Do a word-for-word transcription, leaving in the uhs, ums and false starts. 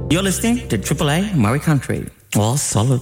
You're listening to Triple A Murray Country. All solid.